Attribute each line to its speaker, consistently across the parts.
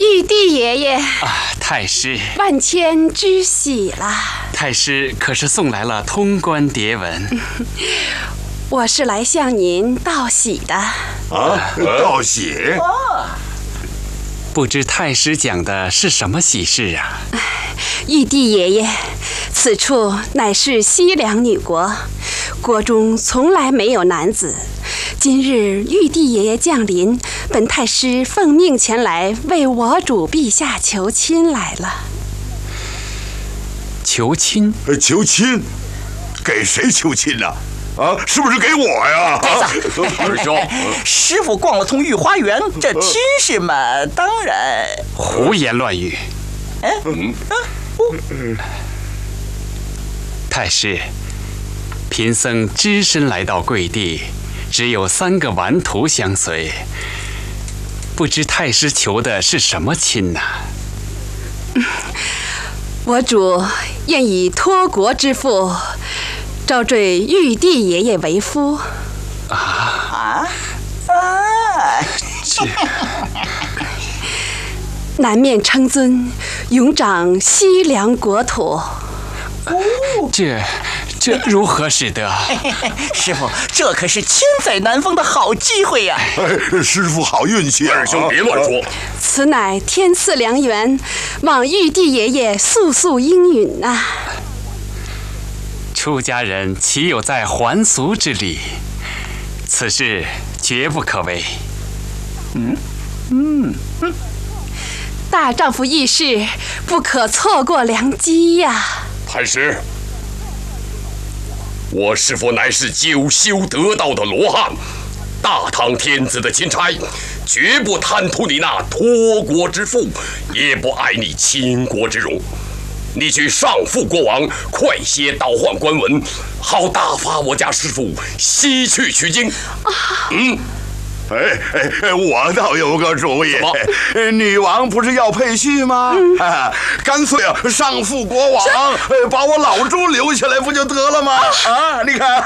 Speaker 1: 玉帝爷爷
Speaker 2: 太师
Speaker 1: 万千之喜了。
Speaker 2: 太师可是送来了通关牒文？
Speaker 1: 我是来向您道喜的。
Speaker 3: 道喜？
Speaker 2: 不知太师讲的是什么喜事啊？
Speaker 1: 玉帝爷爷，此处乃是西凉女国，国中从来没有男子。今日玉帝爷爷降临，本太师奉命前来为我主陛下求亲来了。
Speaker 2: 求亲？
Speaker 3: 求亲？给谁求亲呢？是不是给我呀？
Speaker 4: 二兄，师傅逛了通御花园，这亲事嘛，当然。
Speaker 2: 胡言乱语！太师，贫僧只身来到贵地，只有3个顽徒相随，不知太师求的是什么亲呢？
Speaker 1: 我主愿以托国之父招赘玉帝爷爷为夫。南面称尊，永掌西凉国土。
Speaker 2: 这如何使得？
Speaker 4: 师傅，这可是千载难逢的好机会呀！
Speaker 3: 师傅好运气啊！
Speaker 5: 二兄别乱说，
Speaker 1: 此乃天赐良缘，望玉帝爷爷速速应允呐！
Speaker 2: 出家人岂有在还俗之理？此事绝不可为。
Speaker 1: 大丈夫议事，不可错过良机呀！
Speaker 5: 太师，我师父乃是久修得道的罗汉，大唐天子的钦差，绝不贪图你那托国之福，也不爱你倾国之荣。你去上复国王，快些倒换官文，好打发我家师父西去取经。
Speaker 3: 我倒有个主意。女王不是要配婿吗？干脆上复国王，把我老朱留下来不就得了吗？你看，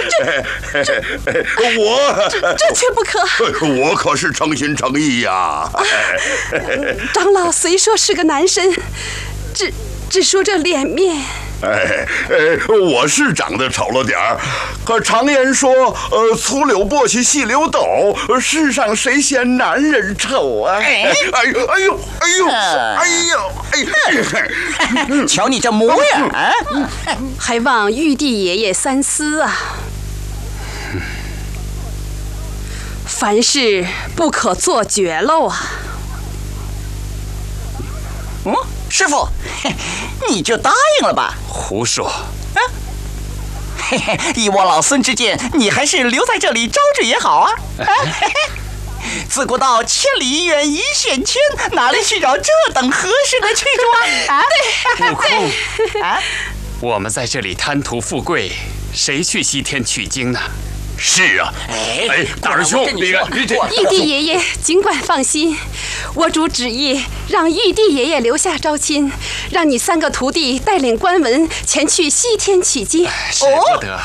Speaker 1: 这却不可。
Speaker 3: 我可是诚心诚意呀。
Speaker 1: 长老虽说是个男生，只说这脸面。
Speaker 3: 我是长得丑了点儿，可常言说，粗柳簸箕细柳斗，世上谁嫌男人丑啊？
Speaker 4: 瞧你这模样啊！
Speaker 1: 还望玉帝爷爷三思啊！凡事不可做绝漏啊！
Speaker 4: 师傅，你就答应了吧。
Speaker 2: 胡说！
Speaker 4: 以我老孙之见，你还是留在这里招赘也好啊。自古道千里远一线牵，哪里去找这等合适的去处啊？
Speaker 2: 悟空，我们在这里贪图富贵，谁去西天取经呢？
Speaker 5: 是啊，大师兄，你看，
Speaker 1: 玉帝爷爷尽管放心，我主旨意让玉帝爷爷留下招亲，让你3个徒弟带领官文前去西天取经。
Speaker 2: 使不得！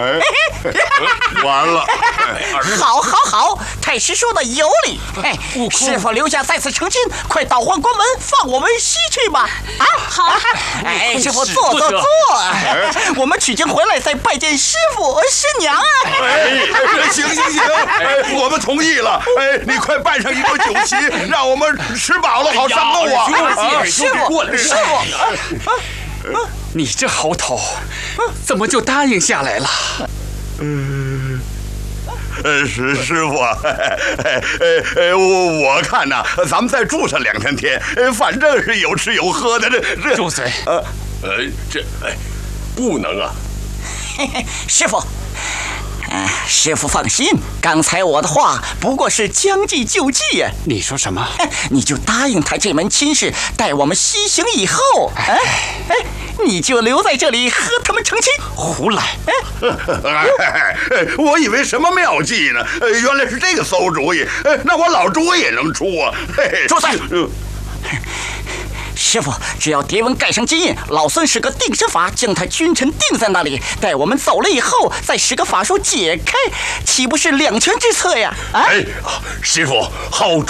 Speaker 3: 完了！
Speaker 4: 好，太师说的有理。师傅留下再次成亲，快倒换官文，放我们西去吧！好。师傅坐。我们取经回来再拜见师傅师娘啊！
Speaker 3: 行，我们同意了。你快办上一桌酒席，让我们吃饱了好上路啊！
Speaker 4: 师傅，
Speaker 2: 你这猴头，怎么就答应下来了？
Speaker 3: 师傅，我看呐，咱们再住上2、3天，反正是有吃有喝的。这
Speaker 2: 住嘴！
Speaker 5: 不能啊！
Speaker 4: 师傅放心，刚才我的话不过是将计就计呀。
Speaker 2: 你说什么？
Speaker 4: 你就答应他这门亲事，待我们西行以后，你就留在这里和他们成亲。
Speaker 2: 胡来！
Speaker 3: 我以为什么妙计呢？原来是这个馊主意。那我老朱也能出啊！
Speaker 4: 住嘴！师傅，只要牒文盖上金印，老孙使个定身法，将他君臣定在那里。待我们走了以后，再使个法术解开，岂不是2全之策呀？
Speaker 5: 师傅好。